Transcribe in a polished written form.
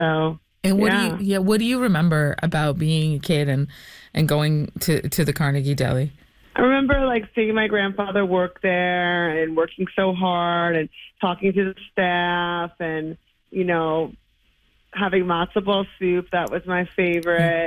So, And yeah. what do you remember about being a kid and going to the Carnegie Deli? I remember like seeing my grandfather work there and working so hard and talking to the staff and, you know, having matzo ball soup. That was my Yeah. favorite.